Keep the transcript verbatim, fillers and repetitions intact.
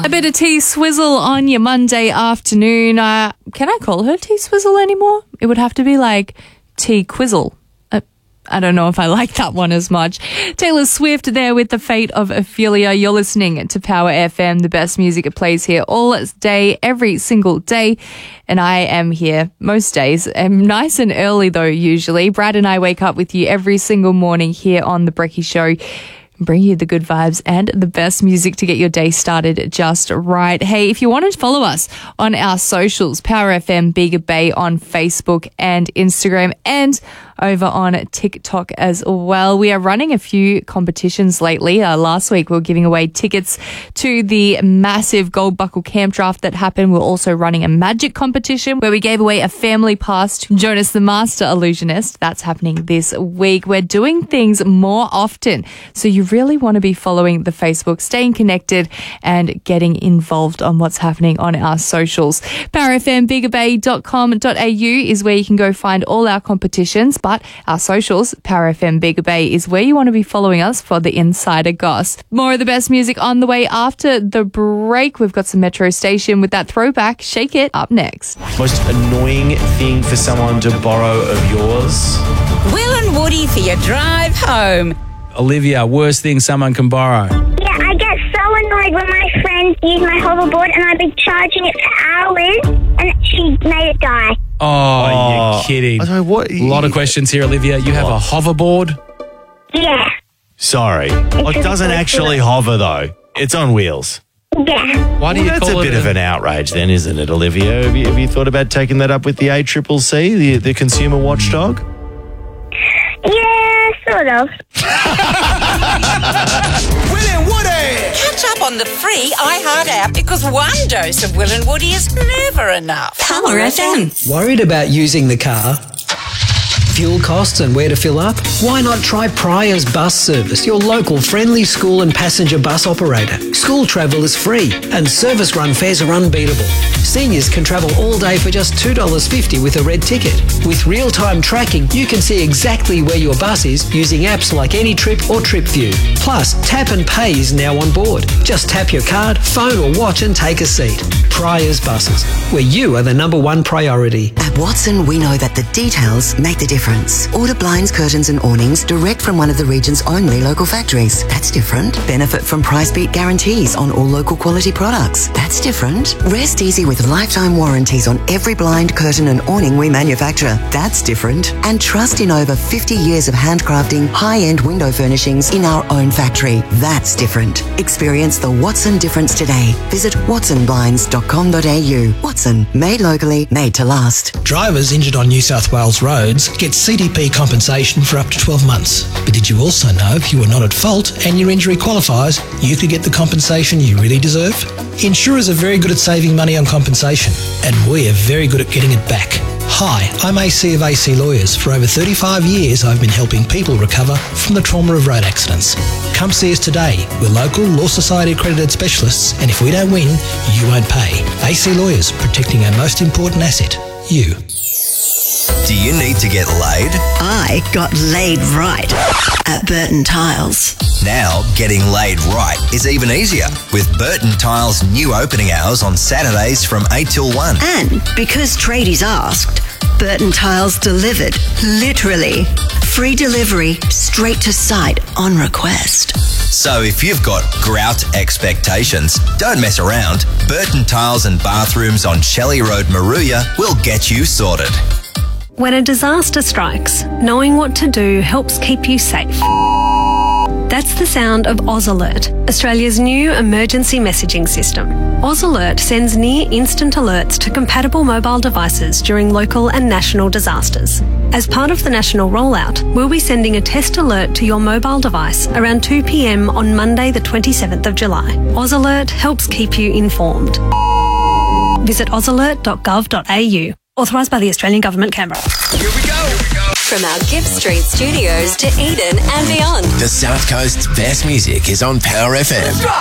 A bit of T Swizzle on your Monday afternoon. Uh, can I call her T Swizzle anymore? It would have to be like T Quizzle. Uh, I don't know if I like that one as much. Taylor Swift there with The Fate of Ophelia. You're listening to Power F M, the best music it plays here all day, every single day. And I am here most days. I'm nice and early though, usually. Brad and I wake up with you every single morning here on The Brekkie Show. Bring you the good vibes and the best music to get your day started just right. Hey, if you want to follow us on our socials, Power F M Bega Bay on Facebook and Instagram, and over on TikTok as well. We are running a few competitions lately. Uh, last week, we were giving away tickets to the massive Gold Buckle Camp Draft that happened. We're also running a magic competition where we gave away a family pass to Jonas the Master Illusionist. That's happening this week. We're doing things more often, so you really want to be following the Facebook, staying connected and getting involved on what's happening on our socials. power f m bega bay dot com dot a u is where you can go find all our competitions. But our socials, Power F M Bega Bay, is where you want to be following us for the insider goss. More of the best music on the way after the break. We've got some Metro Station with that throwback. Shake It up next. Most annoying thing for someone to borrow of yours? Will and Woody for your drive home. Olivia, worst thing someone can borrow? Yeah, I get so annoyed when my friends use my hoverboard and I've been charging it for hours and she made it die. Oh, Oh, you're kidding. I don't know what. A lot of questions here, Olivia. You have a hoverboard? Yeah, Sorry. Well, it doesn't actually hover, though. It's on wheels. yeah. Why do Well, you that's call a it bit of an outrage then, isn't it, Olivia? Have you, have you thought about taking that up with the A C C C, the, the consumer watchdog? Yeah, sort of. Will and Woody! Catch up on the free iHeart app because one dose of Will and Woody is never enough. Power F M. Worried about using the car? Fuel costs and where to fill up? Why not try Pryor's Bus Service, your local friendly school and passenger bus operator? School travel is free and service run fares are unbeatable. Seniors can travel all day for just two dollars fifty with a red ticket. With real-time tracking, you can see exactly where your bus is using apps like AnyTrip or TripView. Plus, tap and pay is now on board. Just tap your card, phone or watch and take a seat. Pryor's Buses, where you are the number one priority. At Watson, we know that the details make the difference. Order blinds, curtains and awnings direct from one of the region's only local factories. That's different. Benefit from price beat guarantees on all local quality products. That's different. Rest easy with lifetime warranties on every blind, curtain and awning we manufacture. That's different. And trust in over fifty years of handcrafting high-end window furnishings in our own factory. That's different. Experience the Watson difference today. Visit watson blinds dot com dot a u. Watson, made locally, made to last. Drivers injured on New South Wales roads get C D P compensation for up to twelve months. But did you also know if you were not at fault and your injury qualifies, you could get the compensation you really deserve? Insurers are very good at saving money on compensation, and we are very good at getting it back. Hi, I'm A C of A C Lawyers. For over thirty-five years, I've been helping people recover from the trauma of road accidents. Come see us today. We're local Law Society accredited specialists, and if we don't win, you won't pay. A C Lawyers, protecting our most important asset, you. Do you need to get laid? I got laid right at Burton Tiles. Now, getting laid right is even easier with Burton Tiles' new opening hours on Saturdays from eight till one. And because tradies asked, Burton Tiles delivered, literally. Free delivery, straight to site, on request. So if you've got grout expectations, don't mess around. Burton Tiles and Bathrooms on Shelley Road, Maruya will get you sorted. When a disaster strikes, knowing what to do helps keep you safe. That's the sound of Oz Alert, Australia's new emergency messaging system. Oz Alert sends near-instant alerts to compatible mobile devices during local and national disasters. As part of the national rollout, we'll be sending a test alert to your mobile device around two p m on Monday the twenty-seventh of July. Oz Alert helps keep you informed. Visit oz alert dot gov dot a u. Authorised by the Australian Government, Canberra. Here we go. Here we go. From our Gift Street studios to Eden and beyond. The South Coast's best music is on Power F M.